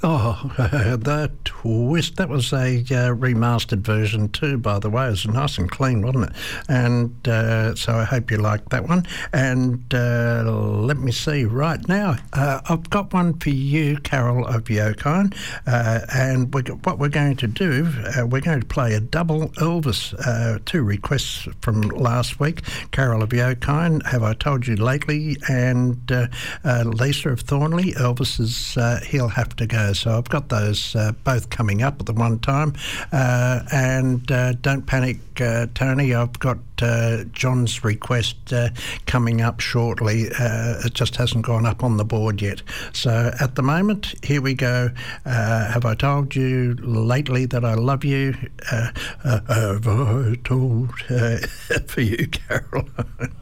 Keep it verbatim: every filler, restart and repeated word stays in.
Oh, the twist. That was a uh, remastered version too, by the way. It was nice and clean, wasn't it? And uh, so I hope you liked that one. And uh, let me see right now. Uh, I've got one for you, Carol of Yokine. Uh, and we, what we're going to do, uh, we're going to play a double Elvis, uh, two requests from last week. Carol of Yokine, Have I Told You Lately? And uh, uh, Lisa of Thornley, Elvis is uh, He'll Have to Go. So I've got those uh, both coming up at the one time. Uh, and uh, don't panic, uh, Tony. I've got uh, John's request uh, coming up shortly. Uh, it just hasn't gone up on the board yet. So at the moment, here we go. Uh, have I told you lately that I love you? Uh, uh, have I told uh, for you, Carol?